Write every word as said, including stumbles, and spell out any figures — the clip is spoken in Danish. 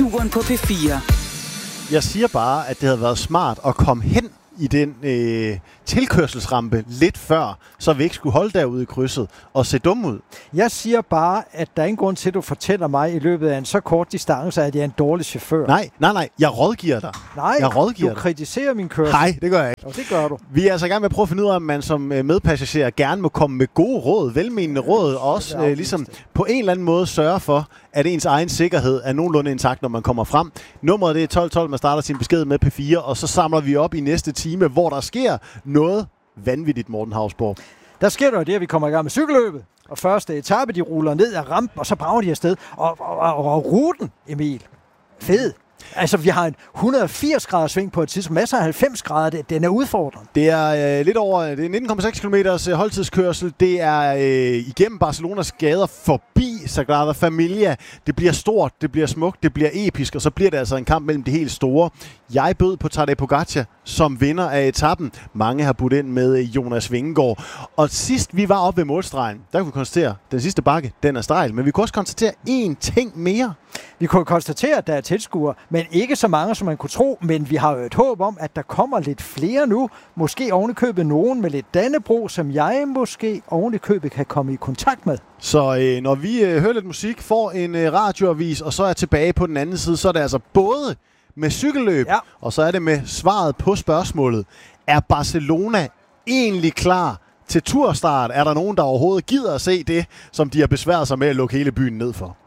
Duren på P fire. Jeg siger bare, at det havde været smart at komme hen i den øh, tilkørselsrampe lidt før, så vi ikke skulle holde derude i krydset og se dumme ud. Jeg siger bare, at der er ingen grund til, at du fortæller mig i løbet af en så kort distance, at jeg er en dårlig chauffør. Nej, nej, nej. Jeg rådgiver dig. Nej, jeg rådgiver du dig. kritiserer min kørsel. Nej, det gør jeg ikke. Og det gør du. Vi er altså i gang med at prøve at finde ud af, om man som medpassager gerne må komme med gode råd, velmenende råd, og også øh, ligesom på en eller anden måde sørge for, at ens egen sikkerhed er nogenlunde intakt, når man kommer frem. Nummeret det er tolv tolv, man starter sin besked med P fire, og så samler vi op i næste time, hvor der sker noget vanvittigt, Morten Hausborg. Der sker der det, at vi kommer i gang med cykelløbet. Og første etape, de ruller ned ad rampen, og så brager de afsted. Og, og, og, og ruten, Emil, fed. Altså, vi har en et hundrede og firs grader sving på et tidspunkt. Masser af halvfems grader. Den er udfordrende. Det er øh, lidt over det er nitten komma seks kilometers øh, holdtidskørsel. Det er øh, igennem Barcelonas gader forbi Sagrada Familia. Det bliver stort, det bliver smukt, det bliver episk, og så bliver det altså en kamp mellem de helt store. Jeg bød på Tadej Pogačar som vinder af etappen. Mange har budt ind med Jonas Vingegaard. Og sidst vi var oppe ved målstregen, der kunne vi konstatere, at den sidste bakke, den er stejl. Men vi kunne også konstatere én ting mere. Vi kunne konstatere, at der er tilskuere, men ikke så mange, som man kunne tro. Men vi har jo et håb om, at der kommer lidt flere nu. Måske ovenikøbet nogen med lidt Dannebrog, som jeg måske ovenikøbet kan komme i kontakt med. Så øh, når vi øh, hører lidt musik, får en øh, radioavis, og så er tilbage på den anden side, så er det altså både med cykelløb, ja. og så er det med svaret på spørgsmålet. Er Barcelona egentlig klar til turstart? Er der nogen, der overhovedet gider at se det, som de har besværet sig med at lukke hele byen ned for?